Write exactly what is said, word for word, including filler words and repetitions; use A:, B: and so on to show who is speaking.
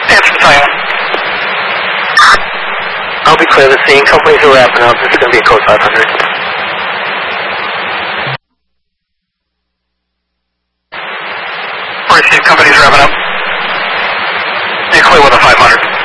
A: Answer Battalion.
B: I'll be clear. The scene. Companies are wrapping up. This is going to be a code five hundred.
A: Alright, Steve, companies are wrapping up. You're clear with a five hundred.